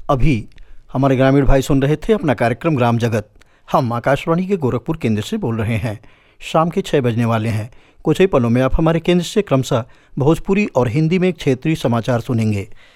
अभी हमारे ग्रामीण भाई सुन रहे थे अपना कार्यक्रम ग्राम जगत। हम आकाशवाणी के गोरखपुर केंद्र से बोल रहे हैं। शाम के 6 बजने वाले हैं। कुछ ही पलों में आप हमारे केंद्र से क्रमशः भोजपुरी और हिंदी में क्षेत्रीय समाचार सुनेंगे।